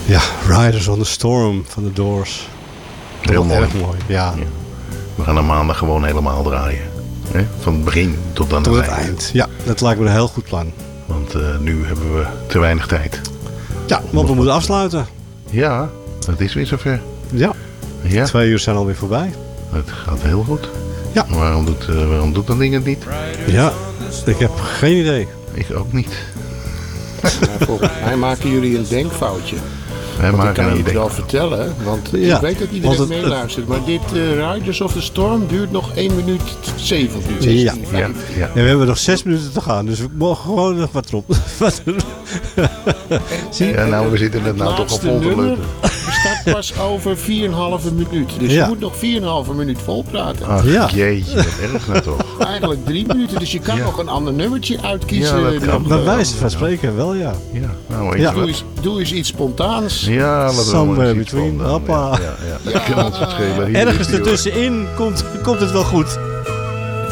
Ja, Riders on the Storm van de Doors. Heel mooi. Erg mooi, ja. We gaan er maandag gewoon helemaal draaien. Hè? Van het begin tot aan Tot het het eind. eind. Ja, dat lijkt me een heel goed plan. Want nu hebben we te weinig tijd. Ja, want we moeten afsluiten. Ja, het is weer zover. Ja, Ja, 2 uur zijn alweer voorbij. het gaat heel goed. Ja. Waarom doet dat ding het niet? Ja, ik heb geen idee. Ik ook niet. Volgens mij maken jullie een denkfoutje. Wij Want ik maken kan je een het wel ding. vertellen, want Ja, ik weet dat want iedereen meeluistert. Maar dit Riders of the Storm duurt nog 1 minuut 17. Ja. Ja, ja. En we hebben nog 6 minuten te gaan, dus we mogen gewoon nog wat erop. Ja, nou, we zitten het nou toch al vol te nummer leuken. start pas over 4,5 minuut. Dus Ja. je moet nog 4,5 minuut vol praten. Ach, Ja. jeetje, wat erg nou toch. Eigenlijk 3 minuten, dus je kan Ja. nog een ander nummertje uitkiezen. Ja, dat kan. Nog, Bij wijze van spreken wel, ja. Ja, nou, weet Ja. je wat? doe eens iets spontaans. Ja, laten we Somewhere maar eens iets between, van doen. hoppa. Ja, dat kan ons verschillen. Hier Ergens is die, hoor. ertussenin komt het wel goed.